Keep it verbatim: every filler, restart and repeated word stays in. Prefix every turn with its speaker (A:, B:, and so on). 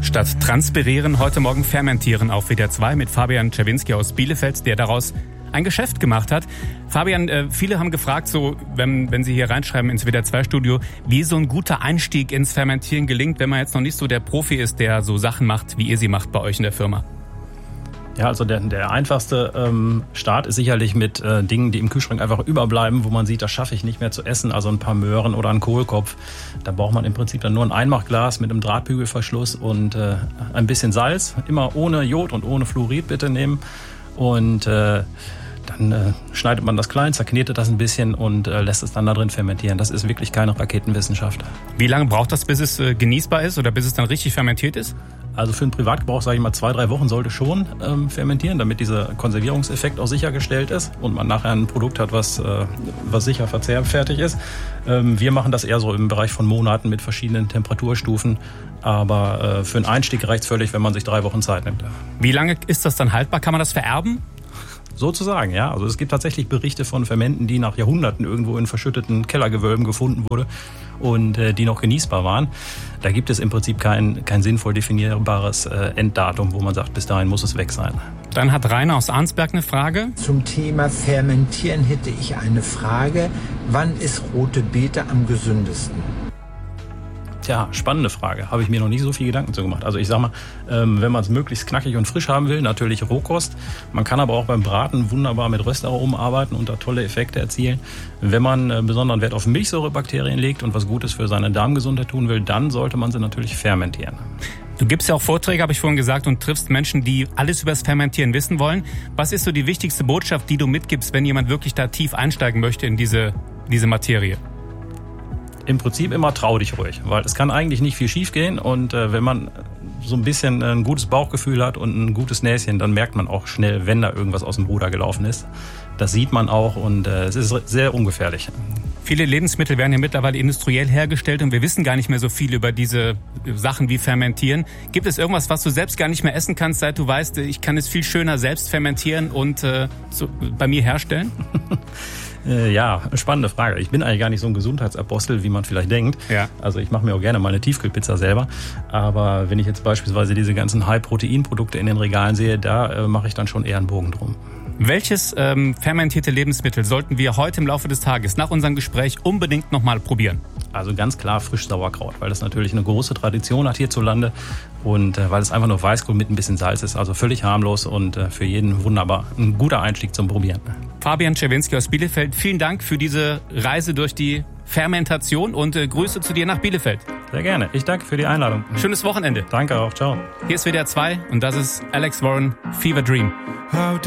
A: Statt transpirieren, heute Morgen fermentieren auf W D R zwei mit Fabian Czerwinski aus Bielefeld, der daraus ein Geschäft gemacht hat. Fabian, äh, viele haben gefragt, so wenn, wenn Sie hier reinschreiben ins W D R zwei Studio, wie so ein guter Einstieg ins Fermentieren gelingt, wenn man jetzt noch nicht so der Profi ist, der so Sachen macht, wie ihr sie macht bei euch in der Firma.
B: Ja, also der, der einfachste ähm, Start ist sicherlich mit äh, Dingen, die im Kühlschrank einfach überbleiben, wo man sieht, das schaffe ich nicht mehr zu essen, also ein paar Möhren oder einen Kohlkopf. Da braucht man im Prinzip dann nur ein Einmachglas mit einem Drahtbügelverschluss und äh, ein bisschen Salz, immer ohne Jod und ohne Fluorid bitte nehmen. Und äh, dann äh, schneidet man das klein, zerknetet das ein bisschen und äh, lässt es dann da drin fermentieren. Das ist wirklich keine Raketenwissenschaft.
A: Wie lange braucht das, bis es äh, genießbar ist oder bis es dann richtig fermentiert ist?
B: Also für den Privatgebrauch, sage ich mal, zwei, drei Wochen sollte schon ähm, fermentieren, damit dieser Konservierungseffekt auch sichergestellt ist und man nachher ein Produkt hat, was, äh, was sicher verzehrfertig ist. Ähm, wir machen das eher so im Bereich von Monaten mit verschiedenen Temperaturstufen, aber äh, für einen Einstieg reicht es völlig, wenn man sich drei Wochen Zeit nimmt.
A: Wie lange ist das dann haltbar? Kann man das vererben?
B: Sozusagen, ja. Also es gibt tatsächlich Berichte von Fermenten, die nach Jahrhunderten irgendwo in verschütteten Kellergewölben gefunden wurde und äh, die noch genießbar waren. Da gibt es im Prinzip kein, kein sinnvoll definierbares äh, Enddatum, wo man sagt, bis dahin muss es weg sein.
A: Dann hat Rainer aus Arnsberg eine Frage.
C: Zum Thema Fermentieren hätte ich eine Frage. Wann ist rote Beete am gesündesten?
B: Tja, spannende Frage. Habe ich mir noch nicht so viel Gedanken zu gemacht. Also ich sag mal, wenn man es möglichst knackig und frisch haben will, natürlich Rohkost. Man kann aber auch beim Braten wunderbar mit Röstaromen arbeiten und da tolle Effekte erzielen. Wenn man besonderen Wert auf Milchsäurebakterien legt und was Gutes für seine Darmgesundheit tun will, dann sollte man sie natürlich fermentieren.
A: Du gibst ja auch Vorträge, habe ich vorhin gesagt, und triffst Menschen, die alles über das Fermentieren wissen wollen. Was ist so die wichtigste Botschaft, die du mitgibst, wenn jemand wirklich da tief einsteigen möchte in diese, diese Materie?
B: Im Prinzip immer trau dich ruhig, weil es kann eigentlich nicht viel schief gehen und äh, wenn man so ein bisschen ein gutes Bauchgefühl hat und ein gutes Näschen, dann merkt man auch schnell, wenn da irgendwas aus dem Ruder gelaufen ist. Das sieht man auch und äh, es ist sehr ungefährlich.
A: Viele Lebensmittel werden ja mittlerweile industriell hergestellt und wir wissen gar nicht mehr so viel über diese Sachen wie Fermentieren. Gibt es irgendwas, was du selbst gar nicht mehr essen kannst, seit du weißt, ich kann es viel schöner selbst fermentieren und äh, so bei mir herstellen?
B: Ja, spannende Frage. Ich bin eigentlich gar nicht so ein Gesundheitsapostel, wie man vielleicht denkt.
A: Ja.
B: Also ich mache mir auch gerne mal eine Tiefkühlpizza selber. Aber wenn ich jetzt beispielsweise diese ganzen High-Protein-Produkte in den Regalen sehe, da äh, mache ich dann schon eher einen Bogen drum.
A: Welches ähm, fermentierte Lebensmittel sollten wir heute im Laufe des Tages nach unserem Gespräch unbedingt nochmal probieren?
B: Also ganz klar frisch Sauerkraut, weil das natürlich eine große Tradition hat hierzulande und äh, weil es einfach nur Weißkohl mit ein bisschen Salz ist, also völlig harmlos und äh, für jeden wunderbar. Ein guter Einstieg zum Probieren.
A: Fabian Czerwinski aus Bielefeld, vielen Dank für diese Reise durch die Fermentation und äh, Grüße zu dir nach Bielefeld.
B: Sehr gerne. Ich danke für die Einladung.
A: Schönes Wochenende.
B: Danke auch. Ciao.
A: Hier ist W D R zwei und das ist Alex Warren, Fever Dream.